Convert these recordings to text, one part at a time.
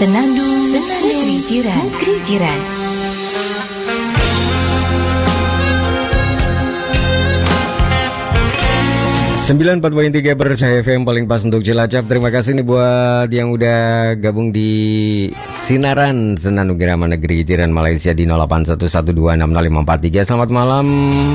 Senandung Negeri Jiran. 94.3 Bercahaya FM paling pas untuk Cilacap. Terima kasih nih buat yang udah gabung di Sinaran Senandung Irama Negeri Jiran Malaysia di 0811260543. Selamat malam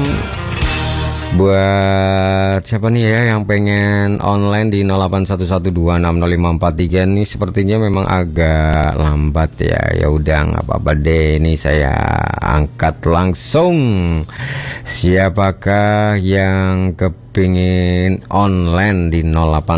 buat siapa nih ya yang pengen online di 0811260543. Nih sepertinya memang agak lambat ya. Ya udah nggak apa-apa deh. Ini saya angkat langsung. Siapakah yang kepingin online di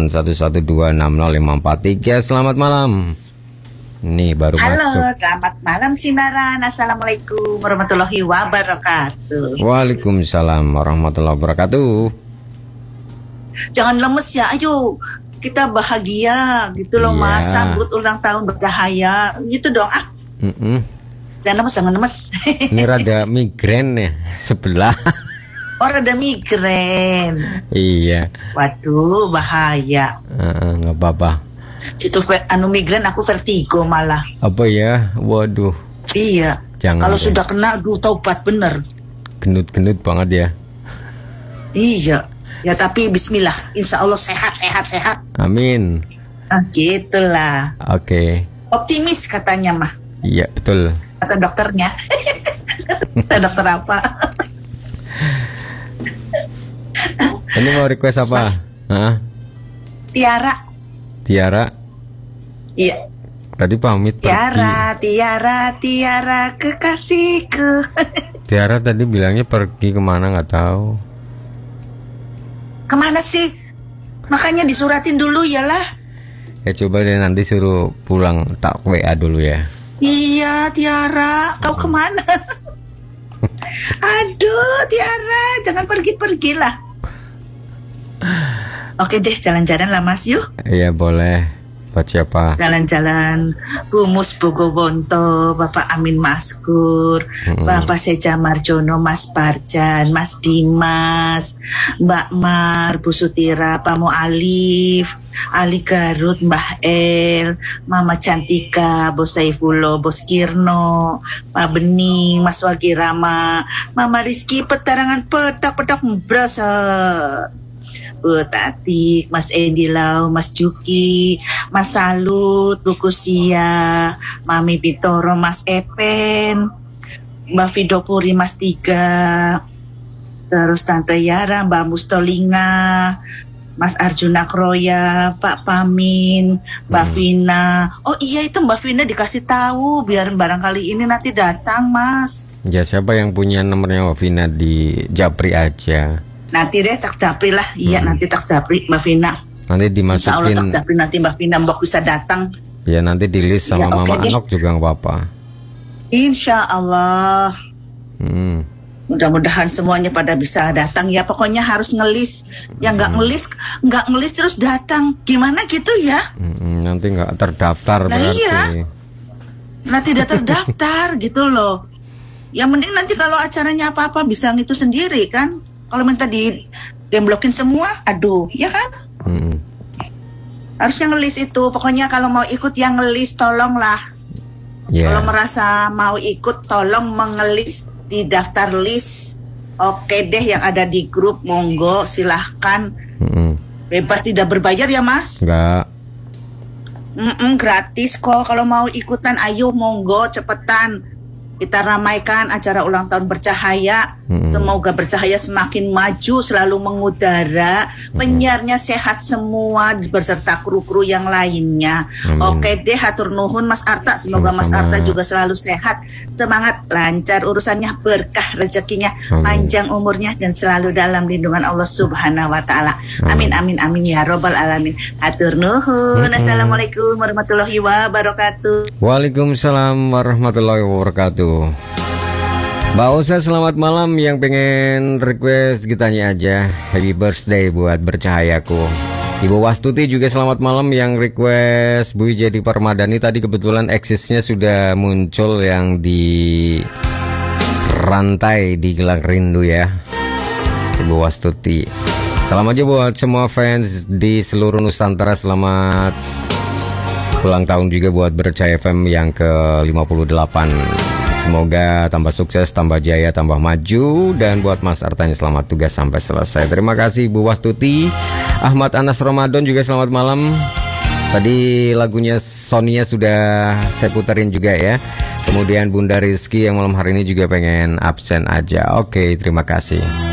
0811260543? Selamat malam. Nih baru Halo, masuk. selamat malam Sinaran. Assalamualaikum warahmatullahi wabarakatuh. Waalaikumsalam warahmatullahi wabarakatuh. Jangan lemes ya, ayo kita bahagia gitu loh Iya. Mas. Sambut ulang tahun bercahaya gitu dong. Jangan lemes. Ini rada migrain ya sebelah. Orang ada migrain. Iya. Waduh, bahaya. Nggak apa-apa. Situ migrain aku vertigo malah. Apa ya? Waduh. Iya. Jangan Kalau deh. sudah kena, taubat bener. Gendut-gendut banget ya. Iya. Ya tapi Bismillah, Insya Allah sehat. Amin. Gitulah. Oke. Optimis katanya mah. Iya betul. Kata dokternya. Kata dokter apa? Ini mau request apa? Mas. Hah? Tiara. Tiara. Iya. Tadi pamit pergi. Tiara kekasihku. Tiara tadi bilangnya pergi kemana nggak tahu. Kemana sih? Makanya disuratin dulu ya lah. Ya coba deh nanti suruh pulang tak WA dulu ya. Iya Tiara, kau kemana? Aduh Tiara, jangan pergi-pergi lah. Oke deh, jalan-jalan lah Mas yuk. Iya boleh. Buat siapa? Jalan-jalan Humus Bogowonto, Bapak Amin Maskur, Bapak Seja Marjono, Mas Parjan, Mas Dimas, Mbak Mar, Bu Sutira, Pak Mu'alif, Ali Garut, Mbah El, Mama Cantika, Bos Saifullah, Bos Kirno, Pak Bening, Mas Wagirama, Mama Rizky, Petarangan pedak-pedak berasa. Bu Tatik, Mas Endilau, Mas Juki, Mas Salut, Bu Kusia, Mami Bitoro, Mas Epen, Mbak Vidopuri, Mas Tiga, terus Tante Yara, Mbak Mustolinga, Mas Arjuna Kroya, Pak Pamin, Mbak Vina. Oh iya itu Mbak Vina dikasih tahu biar barangkali ini nanti datang Mas. Ya siapa yang punya nomornya Wafina di Japri aja. Nanti deh tak japri lah. Iya nanti tak japri Mbak Vina. Nanti Insya Allah dimasukin. tak japri nanti Mbak Vina Mbak bisa datang. Ya nanti di list sama Ya, oke Mama deh. Anok juga nggak apa-apa. Insya Allah. Mudah-mudahan semuanya pada bisa datang. Ya pokoknya harus ngelis. Yang nggak ngelis terus datang. Gimana gitu ya? Nanti nggak terdaftar Nah, berarti. iya. Nah tidak terdaftar gitu loh. Yang mending nanti kalau acaranya apa-apa bisa ngitu sendiri kan. Kalau minta di demblokin semua, aduh, ya kan? Harusnya ngelis itu. Pokoknya kalau mau ikut yang ngelis, tolonglah. Yeah. Kalau merasa mau ikut, tolong mengelis di daftar list. Oke deh, yang ada di grup, monggo, silahkan. Bebas tidak berbayar ya Mas? Enggak. Gratis kok. Kalau mau ikutan, ayo monggo, cepetan. Kita ramaikan acara ulang tahun bercahaya. Semoga bercahaya semakin maju, selalu mengudara. Penyiarnya sehat semua beserta kru-kru yang lainnya. Oke deh, hatur nuhun Mas Arta. Semoga Mas Arta juga selalu sehat, semangat, lancar urusannya, berkah rezekinya, panjang umurnya dan selalu dalam lindungan Allah Subhanahu wa taala. Amin amin amin ya robbal alamin. Hatur nuhun. Assalamualaikum warahmatullahi wabarakatuh. Waalaikumsalam warahmatullahi wabarakatuh. Mbak Osa selamat malam. Yang pengen request gitanya aja. Happy birthday buat bercahayaku. Ibu Wastuti juga selamat malam. Yang request Bu Jadi Permadani. Tadi kebetulan eksisnya sudah muncul yang di rantai di Gelang Rindu ya, Ibu Wastuti. Salam aja buat semua fans di seluruh Nusantara. Selamat Ulang tahun juga buat Bercahaya FM yang ke-58. Semoga tambah sukses, tambah jaya, tambah maju. Dan buat Mas Artanya selamat tugas sampai selesai. Terima kasih Bu Wastuti. Ahmad Anas Ramadan juga selamat malam. Tadi lagunya Sonia sudah saya puterin juga ya. Kemudian Bunda Rizky yang malam hari ini juga pengen absen aja. Oke, terima kasih.